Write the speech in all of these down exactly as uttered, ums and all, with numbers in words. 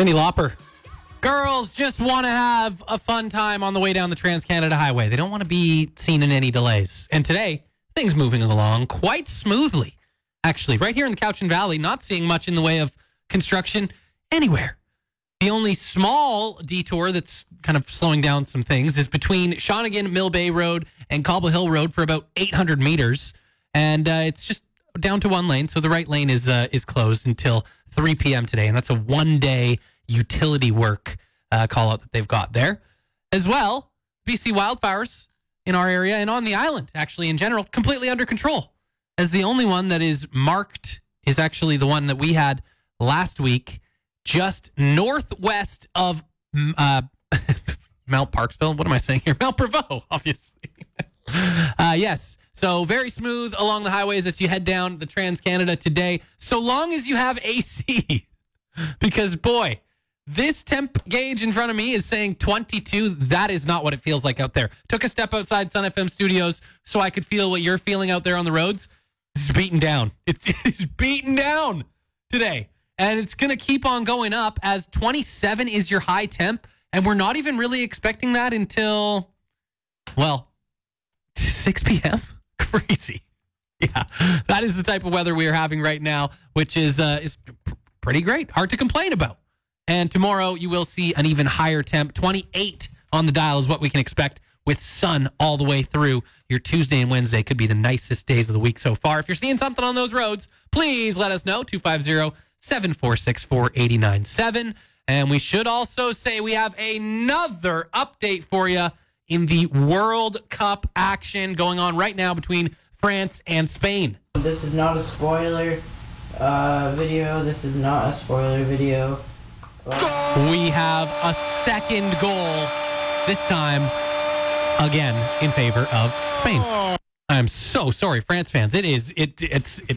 Cyndi Lauper. Girls just want to have a fun time on the way down the Trans-Canada Highway. They don't want to be seen in any delays. And today, things moving along quite smoothly. Actually, right here in the Cowichan Valley, not seeing much in the way of construction anywhere. The only small detour that's kind of slowing down some things is between Shawnigan Mill Bay Road and Cobble Hill Road for about eight hundred meters. And uh, it's just down to one lane. So the right lane is uh, is closed until three p.m. today. And that's a one-day utility work uh, call out that they've got there. As well, B C wildfires in our area and on the island, actually, in general, completely under control. As the only one that is marked is actually the one that we had last week, just northwest of uh, Mount Parksville. What am I saying here? Mount Prevost, obviously. uh, yes. So very smooth along the highways as you head down the Trans-Canada today, so long as you have A C. Because, boy, this temp gauge in front of me is saying twenty-two. That is not what it feels like out there. Took a step outside Sun F M studios so I could feel what you're feeling out there on the roads. It's beaten down. It's, it's beaten down today. And it's going to keep on going up as twenty-seven is your high temp. And we're not even really expecting that until, well, six p.m. Crazy. Yeah, that is the type of weather we are having right now, which is uh, is pr- pretty great. Hard to complain about. And tomorrow you will see an even higher temp. twenty-eight on the dial is what we can expect with sun all the way through. Your Tuesday and Wednesday could be the nicest days of the week so far. If you're seeing something on those roads, please let us know. two five zero, seven four six, four eight nine seven. And we should also say we have another update for you in the World Cup action going on right now between France and Spain. This is not a spoiler uh, video. This is not a spoiler video. Uh, we have a second goal, this time again in favor of Spain. I'm so sorry, France fans. It is it it's it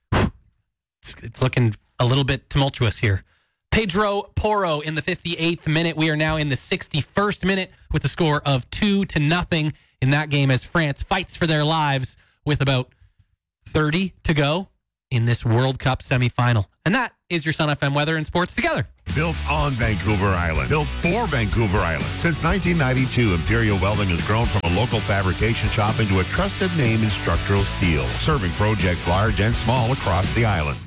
it's, it's looking a little bit tumultuous here. Pedro Porro in the fifty-eighth minute. We are now in the sixty-first minute with the score of two to nothing in that game as France fights for their lives with about thirty to go in this World Cup semifinal. And that is your Sun F M weather and sports together. Built on Vancouver Island. Built for Vancouver Island. Since nineteen ninety-two, Imperial Welding has grown from a local fabrication shop into a trusted name in structural steel, serving projects large and small across the island.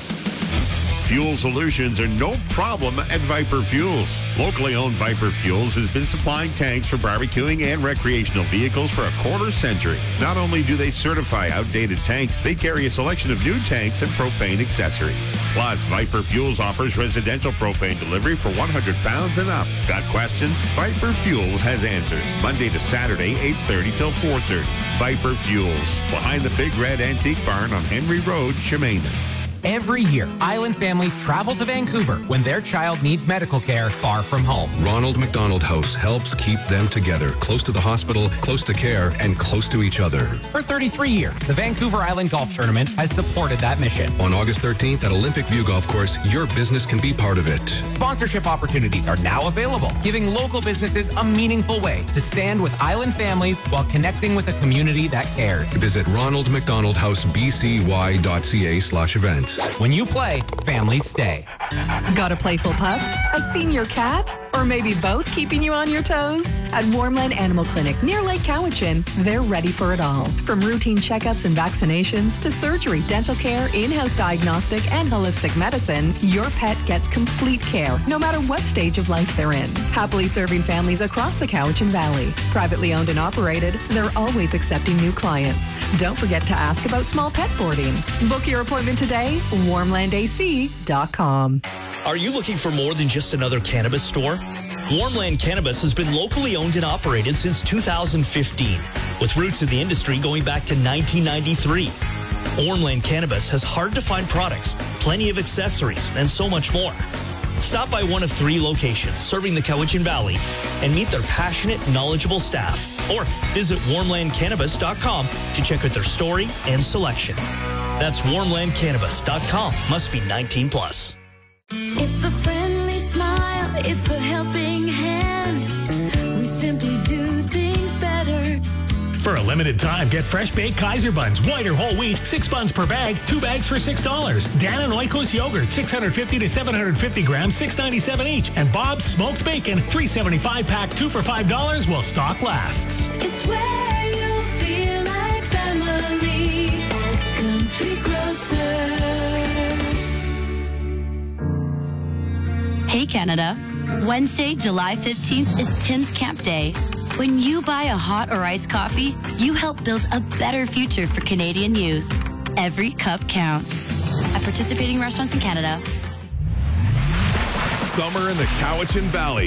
Fuel solutions are no problem at Viper Fuels. Locally owned Viper Fuels has been supplying tanks for barbecuing and recreational vehicles for a quarter century. Not only do they certify outdated tanks, they carry a selection of new tanks and propane accessories. Plus, Viper Fuels offers residential propane delivery for one hundred pounds and up. Got questions? Viper Fuels has answers. Monday to Saturday, eight thirty till four thirty. Viper Fuels, behind the Big Red Antique Barn on Henry Road, Chemainus. Every year, Island families travel to Vancouver when their child needs medical care far from home. Ronald McDonald House helps keep them together, close to the hospital, close to care, and close to each other. For thirty-three years, the Vancouver Island Golf Tournament has supported that mission. On August thirteenth at Olympic View Golf Course, your business can be part of it. Sponsorship opportunities are now available, giving local businesses a meaningful way to stand with Island families while connecting with a community that cares. Visit ronald mcdonald house b c y dot c a slash events. When you play, families stay. Got a playful pup? A senior cat? Or maybe both keeping you on your toes? At Warmland Animal Clinic near Lake Cowichan, they're ready for it all. From routine checkups and vaccinations to surgery, dental care, in-house diagnostic, and holistic medicine, your pet gets complete care no matter what stage of life they're in. Happily serving families across the Cowichan Valley. Privately owned and operated, they're always accepting new clients. Don't forget to ask about small pet boarding. Book your appointment today, warmland a c dot com. Are you looking for more than just another cannabis store? Warmland Cannabis has been locally owned and operated since two thousand fifteen, with roots in the industry going back to nineteen ninety-three. Warmland Cannabis has hard-to-find products, plenty of accessories, and so much more. Stop by one of three locations serving the Cowichan Valley and meet their passionate, knowledgeable staff. Or visit warmland cannabis dot com to check out their story and selection. That's warmland cannabis dot com. Must be nineteen plus. It's the friendly smile. It's the helping hand. We simply do things better. For a limited limited time, get fresh baked Kaiser buns, white or whole wheat, six buns per bag, two bags for six dollars. Dan and Oikos yogurt, six hundred fifty to seven hundred fifty grams, six ninety-seven each. And Bob's smoked bacon, three seventy-five pack, two for five dollars while stock lasts. It's where you feel like family. Country Grocer. Hey Canada, Wednesday, July fifteenth is Tim's Camp Day. When you buy a hot or iced coffee, you help build a better future for Canadian youth. Every cup counts. At participating restaurants in Canada. Summer in the Cowichan Valley